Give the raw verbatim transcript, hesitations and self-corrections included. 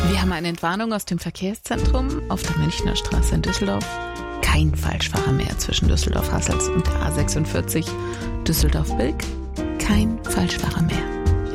Wir haben eine Entwarnung aus dem Verkehrszentrum auf der Münchner Straße in Düsseldorf. Kein Falschfahrer mehr zwischen Düsseldorf-Hasselt und der A sechsundvierzig Düsseldorf-Bilk. Kein Falschfahrer mehr.